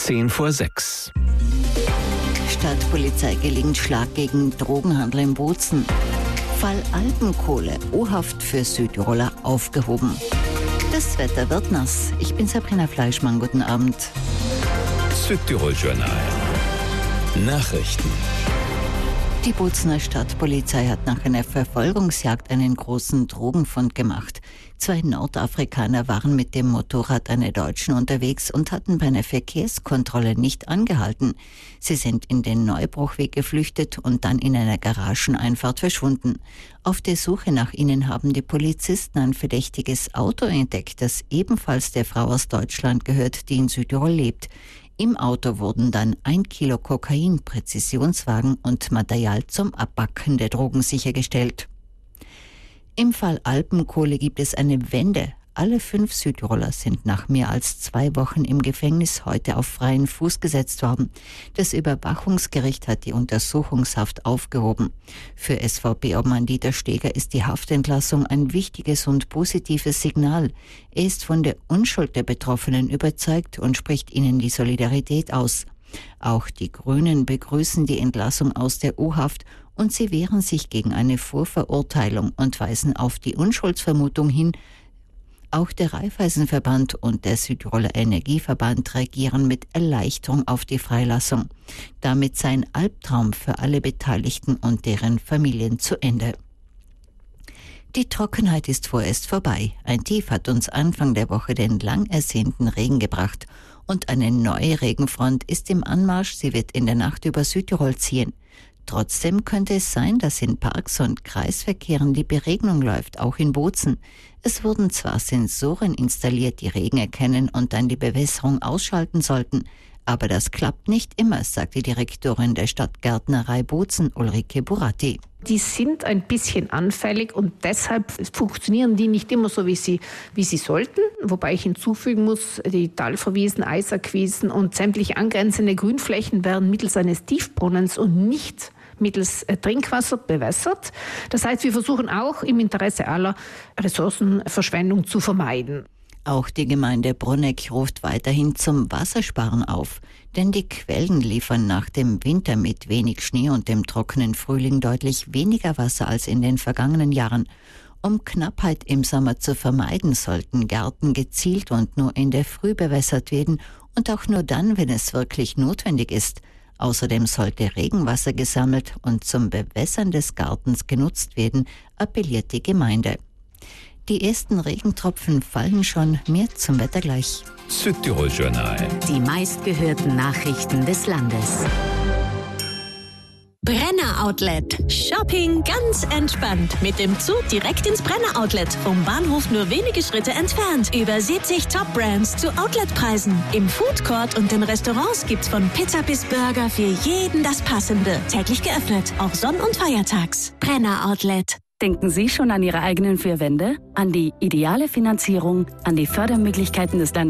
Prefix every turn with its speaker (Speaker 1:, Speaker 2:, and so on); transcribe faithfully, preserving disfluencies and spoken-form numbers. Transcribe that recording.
Speaker 1: Zehn vor sechs.
Speaker 2: Stadtpolizei gelingt Schlag gegen Drogenhandel in Bozen. Fall Alpenkohle, O-Haft für Südtiroler aufgehoben. Das Wetter wird nass. Ich bin Sabrina Fleischmann, guten Abend.
Speaker 1: Südtirol-Journal. Nachrichten.
Speaker 2: Die Bozener Stadtpolizei hat nach einer Verfolgungsjagd einen großen Drogenfund gemacht. Zwei Nordafrikaner waren mit dem Motorrad einer Deutschen unterwegs und hatten bei einer Verkehrskontrolle nicht angehalten. Sie sind in den Neubruchweg geflüchtet und dann in einer Garageneinfahrt verschwunden. Auf der Suche nach ihnen haben die Polizisten ein verdächtiges Auto entdeckt, das ebenfalls der Frau aus Deutschland gehört, die in Südtirol lebt. Im Auto wurden dann ein Kilo Kokain, Präzisionswagen und Material zum Abbacken der Drogen sichergestellt. Im Fall Alpenkohle gibt es eine Wende. Alle fünf Südtiroler sind nach mehr als zwei Wochen im Gefängnis heute auf freien Fuß gesetzt worden. Das Überwachungsgericht hat die Untersuchungshaft aufgehoben. Für S V P-Obmann Dieter Steger ist die Haftentlassung ein wichtiges und positives Signal. Er ist von der Unschuld der Betroffenen überzeugt und spricht ihnen die Solidarität aus. Auch die Grünen begrüßen die Entlassung aus der U-Haft und sie wehren sich gegen eine Vorverurteilung und weisen auf die Unschuldsvermutung hin. Auch der Raiffeisenverband und der Südtiroler Energieverband reagieren mit Erleichterung auf die Freilassung. Damit sei ein Albtraum für alle Beteiligten und deren Familien zu Ende. Die Trockenheit ist vorerst vorbei. Ein Tief hat uns Anfang der Woche den lang ersehnten Regen gebracht. Und eine neue Regenfront ist im Anmarsch. Sie wird in der Nacht über Südtirol ziehen. Trotzdem könnte es sein, dass in Parks und Kreisverkehren die Beregnung läuft, auch in Bozen. Es wurden zwar Sensoren installiert, die Regen erkennen und dann die Bewässerung ausschalten sollten, aber das klappt nicht immer, sagt die Direktorin der Stadtgärtnerei Bozen, Ulrike Buratti.
Speaker 3: Die sind ein bisschen anfällig und deshalb funktionieren die nicht immer so, wie sie, wie sie sollten. Wobei ich hinzufügen muss, die Talverwiesen, Eisackwiesen und sämtliche angrenzende Grünflächen werden mittels eines Tiefbrunnens und nicht mittels Trinkwasser bewässert. Das heißt, wir versuchen auch im Interesse aller Ressourcenverschwendung zu vermeiden.
Speaker 2: Auch die Gemeinde Bruneck ruft weiterhin zum Wassersparen auf, denn die Quellen liefern nach dem Winter mit wenig Schnee und dem trockenen Frühling deutlich weniger Wasser als in den vergangenen Jahren. Um Knappheit im Sommer zu vermeiden, sollten Gärten gezielt und nur in der Früh bewässert werden und auch nur dann, wenn es wirklich notwendig ist. Außerdem sollte Regenwasser gesammelt und zum Bewässern des Gartens genutzt werden, appelliert die Gemeinde. Die ersten Regentropfen fallen schon, mehr zum Wetter gleich.
Speaker 1: Südtirol-Journal.
Speaker 4: Die meistgehörten Nachrichten des Landes.
Speaker 5: Brenner Outlet. Shopping ganz entspannt. Mit dem Zug direkt ins Brenner Outlet. Vom Bahnhof nur wenige Schritte entfernt. Über siebzig Top-Brands zu Outletpreisen. Im Food Court und den Restaurants gibt's von Pizza bis Burger für jeden das Passende. Täglich geöffnet, auch Sonn- und Feiertags. Brenner Outlet.
Speaker 6: Denken Sie schon an Ihre eigenen vier Wände? An die ideale Finanzierung, an die Fördermöglichkeiten des Landes?